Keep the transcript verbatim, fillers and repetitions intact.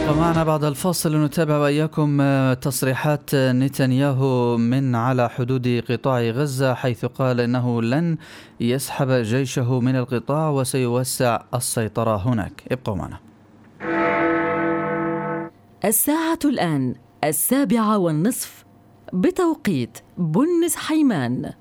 ابقى معنا بعد الفاصل نتابع وإياكم تصريحات نتنياهو من على حدود قطاع غزة، حيث قال إنه لن يسحب جيشه من القطاع وسيوسع السيطرة هناك. ابقوا معنا. الساعة الآن السابعة والنصف بتوقيت بنس حيمان.